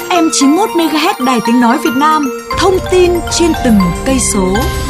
FM 91 MHz Đài Tiếng nói Việt Nam, thông tin trên từng cây số.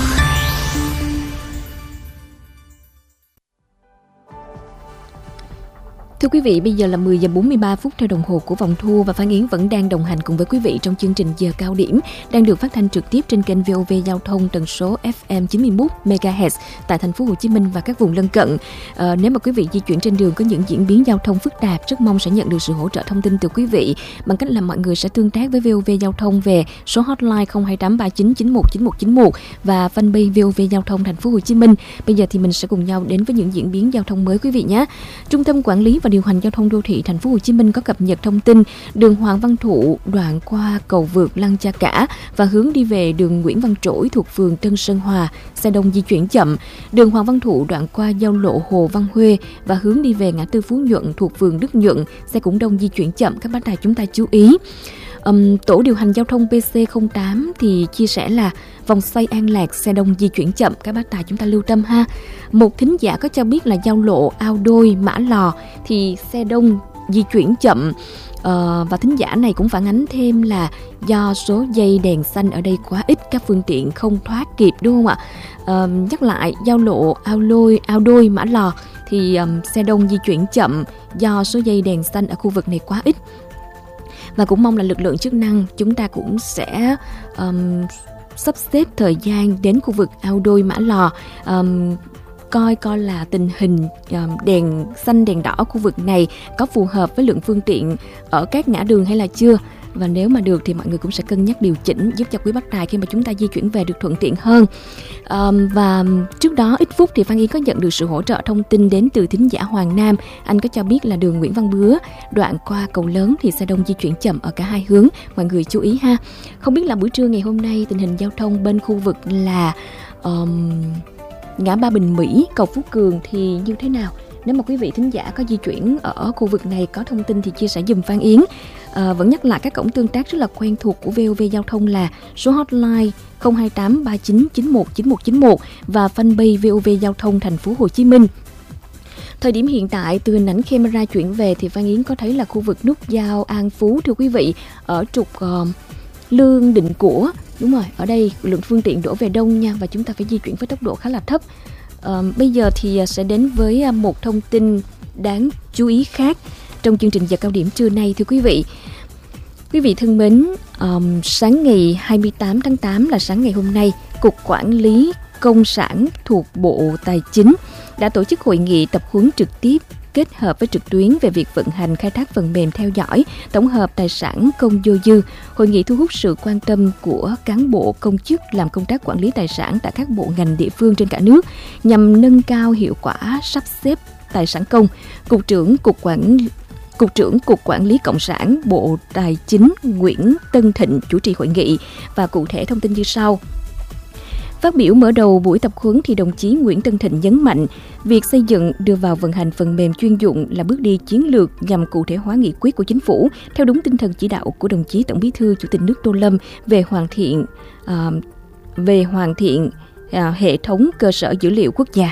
Thưa quý vị, bây giờ là 10 giờ 43 phút theo đồng hồ của vòng thu và Phan Yến vẫn đang đồng hành cùng với quý vị trong chương trình Giờ Cao Điểm đang được phát thanh trực tiếp trên kênh VOV Giao thông tần số FM 91 MHz tại thành phố Hồ Chí Minh và các vùng lân cận. Nếu mà quý vị di chuyển trên đường có những diễn biến giao thông phức tạp, rất mong sẽ nhận được sự hỗ trợ thông tin từ quý vị bằng cách là mọi người sẽ tương tác với VOV Giao thông về số hotline 02839919191 và fanpage VOV Giao thông thành phố Hồ Chí Minh. Bây giờ thì mình sẽ cùng nhau đến với những diễn biến giao thông mới quý vị nhé. Trung tâm Quản lý và Điều hành Giao thông Đô thị thành phố Hồ Chí Minh có cập nhật thông tin đường Hoàng Văn Thụ đoạn qua cầu vượt Lăng Cha Cả và hướng đi về đường Nguyễn Văn Trỗi thuộc phường Tân Sơn Hòa, xe đông di chuyển chậm. Đường Hoàng Văn Thụ đoạn qua giao lộ Hồ Văn Huê và hướng đi về ngã tư Phú Nhuận thuộc phường Đức Nhuận, xe cũng đông di chuyển chậm. Các bác tài chúng ta chú ý. Tổ điều hành giao thông PC08 thì chia sẻ là vòng xoay An Lạc xe đông di chuyển chậm, các bác tài chúng ta lưu tâm ha. Một thính giả có cho biết là giao lộ Ao Đôi Mã Lò thì xe đông di chuyển chậm. Và thính giả này cũng phản ánh thêm là do số dây đèn xanh ở đây quá ít, các phương tiện không thoát kịp, đúng không ạ? Nhắc lại, giao lộ Ao Đôi Mã Lò thì xe đông di chuyển chậm do số dây đèn xanh ở khu vực này quá ít. Và cũng mong là lực lượng chức năng chúng ta cũng sẽ sắp xếp thời gian đến khu vực Ao Đôi Mã Lò, coi là tình hình đèn xanh đèn đỏ khu vực này có phù hợp với lượng phương tiện ở các ngã đường hay là chưa. Và nếu mà được thì mọi người cũng sẽ cân nhắc điều chỉnh giúp cho quý bác tài khi mà chúng ta di chuyển về được thuận tiện hơn. Và trước đó ít phút thì Phan Yến có nhận được sự hỗ trợ thông tin đến từ thính giả Hoàng Nam. Anh có cho biết là đường Nguyễn Văn Bứa đoạn qua cầu lớn thì xe đông di chuyển chậm ở cả hai hướng, mọi người chú ý ha. Không biết là buổi trưa ngày hôm nay tình hình giao thông bên khu vực là ngã ba Bình Mỹ, cầu Phú Cường thì như thế nào? Nếu mà quý vị thính giả có di chuyển ở khu vực này có thông tin thì chia sẻ giùm Phan Yến. Vẫn nhắc lại các cổng tương tác rất là quen thuộc của VOV Giao thông là số hotline 02839919191 và fanpage VOV Giao thông thành phố Hồ Chí Minh. Thời điểm hiện tại, từ hình ảnh camera chuyển về thì Phan Yến có thấy là khu vực nút giao An Phú, thưa quý vị, ở trục Lương Định Của. Đúng rồi, ở đây lượng phương tiện đổ về đông nha và chúng ta phải di chuyển với tốc độ khá là thấp. Bây giờ thì sẽ đến với một thông tin đáng chú ý khác trong chương trình Giờ Cao Điểm trưa nay, thưa quý vị. Quý vị thân mến, sáng ngày 28 tháng 8 là sáng ngày hôm nay, Cục Quản lý Công sản thuộc Bộ Tài chính đã tổ chức hội nghị tập huấn trực tiếp kết hợp với trực tuyến về việc vận hành khai thác phần mềm theo dõi, tổng hợp tài sản công vô dư. Hội nghị thu hút sự quan tâm của cán bộ công chức làm công tác quản lý tài sản tại các bộ ngành địa phương trên cả nước nhằm nâng cao hiệu quả sắp xếp tài sản công. Cục trưởng Cục Quản lý Cộng sản Bộ Tài chính Nguyễn Tân Thịnh chủ trì hội nghị và cụ thể thông tin như sau. Phát biểu mở đầu buổi tập huấn thì đồng chí Nguyễn Tân Thịnh nhấn mạnh, việc xây dựng đưa vào vận hành phần mềm chuyên dụng là bước đi chiến lược nhằm cụ thể hóa nghị quyết của chính phủ theo đúng tinh thần chỉ đạo của đồng chí Tổng Bí thư Chủ tịch nước Tô Lâm về hoàn thiện hệ thống cơ sở dữ liệu quốc gia.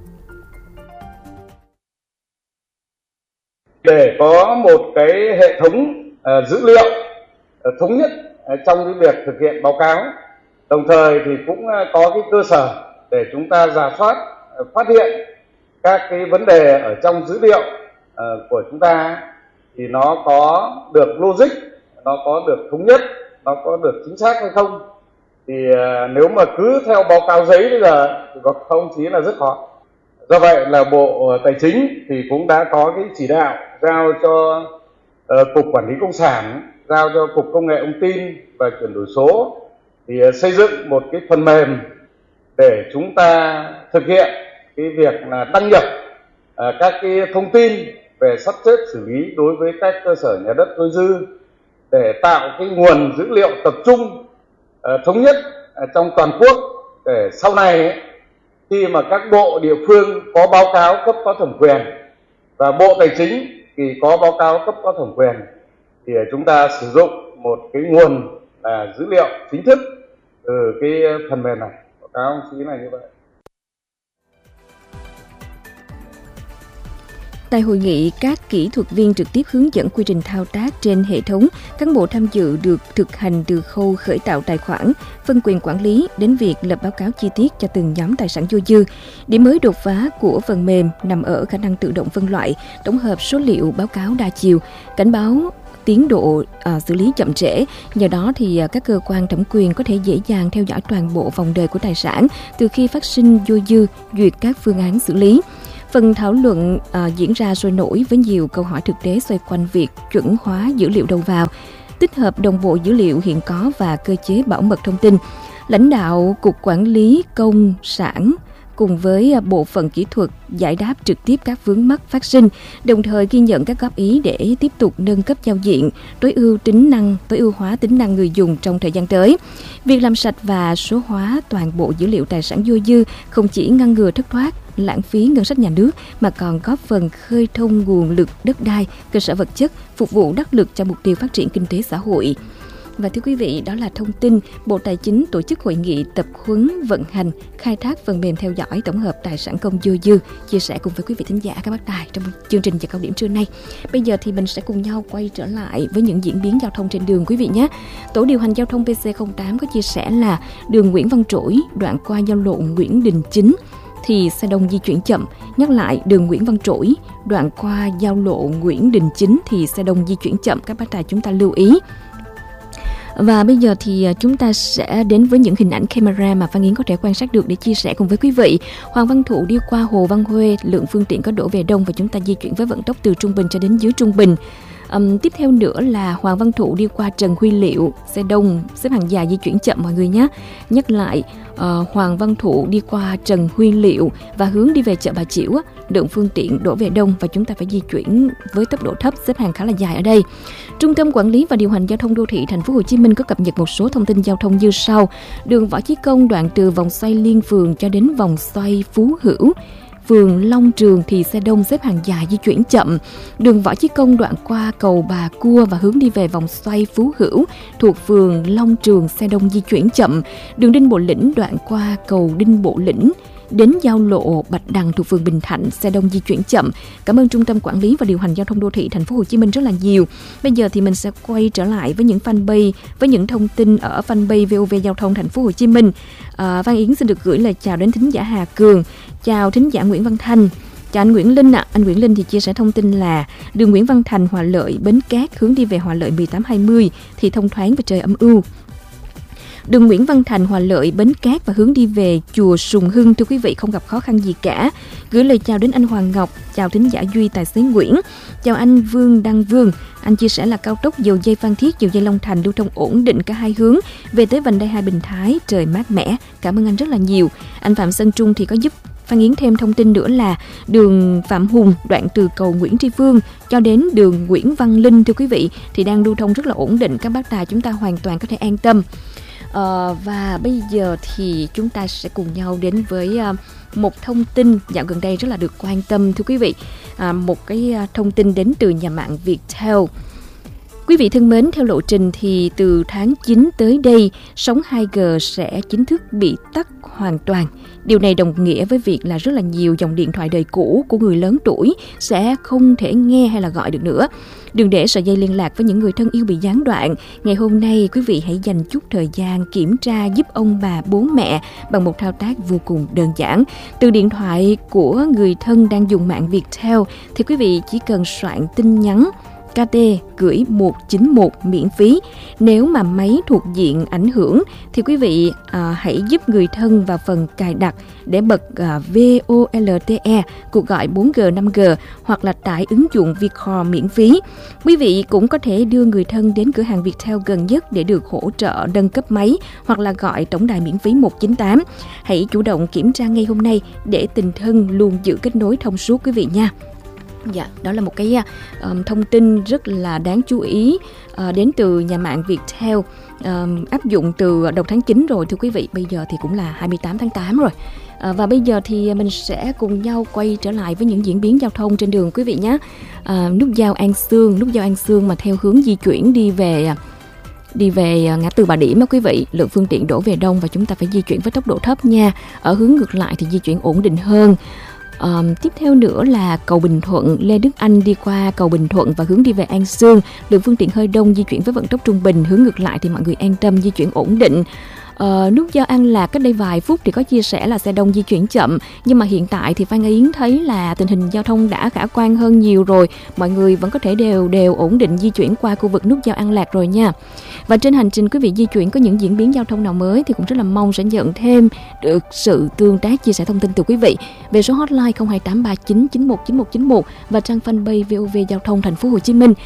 Để có một cái hệ thống dữ liệu thống nhất trong cái việc thực hiện báo cáo, đồng thời thì cũng có cái cơ sở để chúng ta rà soát, phát hiện các cái vấn đề ở trong dữ liệu của chúng ta thì nó có được logic, nó có được thống nhất, nó có được chính xác hay không. Thì nếu mà cứ theo báo cáo giấy bây giờ thì có không chí là rất khó. Do vậy là Bộ Tài chính thì cũng đã có cái chỉ đạo giao cho Cục Quản lý Công sản, giao cho Cục Công nghệ Thông tin và Chuyển đổi số thì xây dựng một cái phần mềm để chúng ta thực hiện cái việc là đăng nhập các cái thông tin về sắp xếp xử lý đối với các cơ sở nhà đất dôi dư để tạo cái nguồn dữ liệu tập trung thống nhất trong toàn quốc để sau này ấy, khi mà các bộ địa phương có báo cáo cấp có thẩm quyền và Bộ Tài chính thì có báo cáo cấp có thẩm quyền thì chúng ta sử dụng một cái nguồn dữ liệu chính thức từ cái phần mềm này. Báo cáo ông chí là như vậy. Tại hội nghị, các kỹ thuật viên trực tiếp hướng dẫn quy trình thao tác trên hệ thống. Cán bộ tham dự được thực hành từ khâu khởi tạo tài khoản, phân quyền quản lý đến việc lập báo cáo chi tiết cho từng nhóm tài sản dôi dư. Điểm mới đột phá của phần mềm nằm ở khả năng tự động phân loại, tổng hợp số liệu báo cáo đa chiều, cảnh báo tiến độ xử lý chậm trễ. Nhờ đó thì các cơ quan thẩm quyền có thể dễ dàng theo dõi toàn bộ vòng đời của tài sản từ khi phát sinh dôi dư, duyệt các phương án xử lý. Phần thảo luận diễn ra sôi nổi với nhiều câu hỏi thực tế xoay quanh việc chuẩn hóa dữ liệu đầu vào, tích hợp đồng bộ dữ liệu hiện có và cơ chế bảo mật thông tin. Lãnh đạo Cục Quản lý Công sản cùng với bộ phận kỹ thuật giải đáp trực tiếp các vướng mắc phát sinh, đồng thời ghi nhận các góp ý để tiếp tục nâng cấp giao diện, tối ưu hóa tính năng người dùng trong thời gian tới. Việc làm sạch và số hóa toàn bộ dữ liệu tài sản dôi dư không chỉ ngăn ngừa thất thoát, lãng phí ngân sách nhà nước mà còn góp phần khơi thông nguồn lực đất đai, cơ sở vật chất, phục vụ đắc lực cho mục tiêu phát triển kinh tế xã hội. Và thưa quý vị, đó là thông tin Bộ Tài chính tổ chức hội nghị tập huấn vận hành, khai thác phần mềm theo dõi tổng hợp tài sản công dôi dư, chia sẻ cùng với quý vị thính giả các bác tài trong chương trình Giờ Cao Điểm trưa nay. Bây giờ thì mình sẽ cùng nhau quay trở lại với những diễn biến giao thông trên đường quý vị nhé. Tổ điều hành giao thông PC08 có chia sẻ là đường Nguyễn Văn Trỗi đoạn qua giao lộ Nguyễn Đình Chính thì xe đông di chuyển chậm. Nhắc lại, đường Nguyễn Văn Trỗi đoạn qua giao lộ Nguyễn Đình Chính thì xe đông di chuyển chậm, các bác tài chúng ta lưu ý. Và bây giờ thì chúng ta sẽ đến với những hình ảnh camera mà Phan Yến có thể quan sát được để chia sẻ cùng với quý vị. Hoàng Văn Thụ đi qua Hồ Văn Huê, lượng phương tiện có đổ về đông và chúng ta di chuyển với vận tốc từ trung bình cho đến dưới trung bình. Tiếp theo nữa là Hoàng Văn Thụ đi qua Trần Huy Liệu, xe đông xếp hàng dài di chuyển chậm mọi người nhé. Nhắc lại, Hoàng Văn Thụ đi qua Trần Huy Liệu và hướng đi về chợ Bà Chiểu, lượng phương tiện đổ về đông và chúng ta phải di chuyển với tốc độ thấp, xếp hàng khá là dài ở đây. Trung tâm Quản lý và Điều hành Giao thông Đô thị Thành phố Hồ Chí Minh có cập nhật một số thông tin giao thông như sau. Đường Võ Chí Công đoạn từ vòng xoay Liên Phường cho đến vòng xoay Phú Hữu, phường Long Trường thì xe đông xếp hàng dài di chuyển chậm. Đường Võ Chí Công đoạn qua cầu Bà Cua và hướng đi về vòng xoay Phú Hữu thuộc phường Long Trường, xe đông di chuyển chậm. Đường Đinh Bộ Lĩnh đoạn qua cầu Đinh Bộ Lĩnh đến giao lộ Bạch Đằng thuộc phường Bình Thạnh, xe đông di chuyển chậm. Cảm ơn Trung tâm Quản lý và Điều hành Giao thông Đô thị Thành phố Hồ Chí Minh rất là nhiều. Bây giờ thì mình sẽ quay trở lại với những fanpage, với những thông tin ở fanpage VOV Giao thông Thành phố Hồ Chí Minh. Văn Yến xin được gửi lời chào đến thính giả Hà Cường, chào thính giả Nguyễn Văn Thanh. Chào anh Nguyễn Linh ạ. Anh Nguyễn Linh thì chia sẻ thông tin là đường Nguyễn Văn Thành Hòa Lợi Bến Cát hướng đi về Hòa Lợi 1820 thì thông thoáng và trời âm u. Đường Nguyễn Văn Thành Hòa Lợi Bến Cát và hướng đi về chùa Sùng Hưng, thưa quý vị, không gặp khó khăn gì cả. Gửi lời chào đến anh Hoàng Ngọc, chào thính giả Duy tài xế Nguyễn, chào anh Vương Đăng Vương. Anh chia sẻ là cao tốc Dầu Dây Phan Thiết, Dầu Dây Long Thành lưu thông ổn định cả hai hướng về tới vành đai 2 Bình Thái, trời mát mẻ. Cảm ơn anh rất là nhiều. Anh Phạm Sơn Trung thì có giúp Phan Yến thêm thông tin nữa là đường Phạm Hùng đoạn từ cầu Nguyễn Tri Phương cho đến đường Nguyễn Văn Linh, thưa quý vị, thì đang lưu thông rất là ổn định. Các bác tài chúng ta hoàn toàn có thể an tâm. Và bây giờ thì chúng ta sẽ cùng nhau đến với một thông tin dạo gần đây rất là được quan tâm, thưa quý vị. Một cái thông tin đến từ nhà mạng Viettel. Quý vị thân mến, theo lộ trình thì từ tháng 9 tới đây, sóng 2G sẽ chính thức bị tắt hoàn toàn. Điều này đồng nghĩa với việc là rất là nhiều dòng điện thoại đời cũ của người lớn tuổi sẽ không thể nghe hay là gọi được nữa. Đừng để sợi dây liên lạc với những người thân yêu bị gián đoạn. Ngày hôm nay, quý vị hãy dành chút thời gian kiểm tra giúp ông bà bố mẹ bằng một thao tác vô cùng đơn giản. Từ điện thoại của người thân đang dùng mạng Viettel thì quý vị chỉ cần soạn tin nhắn KT gửi 191 miễn phí. Nếu mà máy thuộc diện ảnh hưởng thì quý vị hãy giúp người thân vào phần cài đặt để bật VOLTE, cuộc gọi 4G, 5G hoặc là tải ứng dụng Vietcall miễn phí. Quý vị cũng có thể đưa người thân đến cửa hàng Viettel gần nhất để được hỗ trợ nâng cấp máy hoặc là gọi tổng đài miễn phí 198. Hãy chủ động kiểm tra ngay hôm nay để tình thân luôn giữ kết nối thông suốt quý vị nha. Dạ, đó là một cái thông tin rất là đáng chú ý đến từ nhà mạng Viettel, áp dụng từ đầu tháng 9 rồi thưa quý vị, bây giờ thì cũng là 28 tháng 8 rồi. Và bây giờ thì mình sẽ cùng nhau quay trở lại với những diễn biến giao thông trên đường quý vị nhé. Nút giao An Sương mà theo hướng di chuyển đi về ngã tư Bà Điểm đó quý vị, lượng phương tiện đổ về đông và chúng ta phải di chuyển với tốc độ thấp nha. Ở hướng ngược lại thì di chuyển ổn định hơn. Tiếp theo nữa là cầu Bình Thuận, Lê Đức Anh đi qua cầu Bình Thuận và hướng đi về An Sương, lượng phương tiện hơi đông, di chuyển với vận tốc trung bình. Hướng ngược lại thì mọi người an tâm, di chuyển ổn định. Nút giao An Lạc cách đây vài phút thì có chia sẻ là xe đông di chuyển chậm, nhưng mà hiện tại thì Phan Yến thấy là tình hình giao thông đã khả quan hơn nhiều rồi, mọi người vẫn có thể đều ổn định di chuyển qua khu vực nút giao An Lạc rồi nha. Và trên hành trình quý vị di chuyển có những diễn biến giao thông nào mới thì cũng rất là mong sẽ nhận thêm được sự tương tác, chia sẻ thông tin từ quý vị về số hotline 02839919191 và trang fanpage VOV Giao thông Thành phố Hồ Chí Minh.